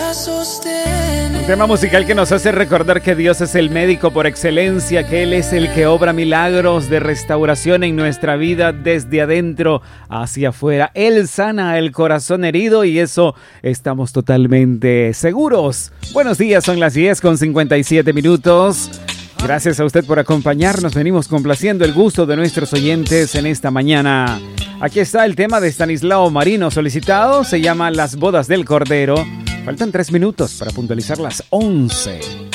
Un tema musical que nos hace recordar que Dios es el médico por excelencia, que Él es el que obra milagros de restauración en nuestra vida desde adentro hacia afuera. Él sana el corazón herido y eso estamos totalmente seguros. Buenos días, son las 10:57. Gracias a usted por acompañarnos. Venimos complaciendo el gusto de nuestros oyentes en esta mañana. Aquí está el tema de Estanislao Marino solicitado. Se llama Las bodas del Cordero. Faltan 3 minutos para puntualizar las 11.